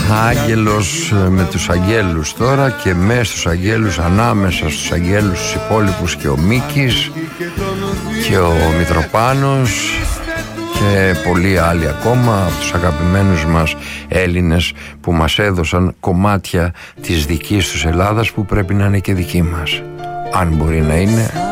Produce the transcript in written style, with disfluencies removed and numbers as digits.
Άγγελος με τους αγγέλους τώρα, και μέσα στους αγγέλους, ανάμεσα στους αγγέλους τους υπόλοιπους, και ο Μίκης και ο Μητροπάνος και πολλοί άλλοι ακόμα από τους αγαπημένους μας Έλληνες που μας έδωσαν κομμάτια της δικής τους Ελλάδας που πρέπει να είναι και δική μας, αν μπορεί να είναι.